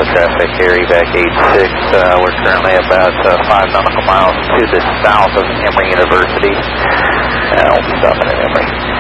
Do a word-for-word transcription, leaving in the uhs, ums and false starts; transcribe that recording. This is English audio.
traffic here, evac eight six. Uh, we're currently about uh, five nautical miles to the south of Emory University. Uh, we'll be stopping at Emory.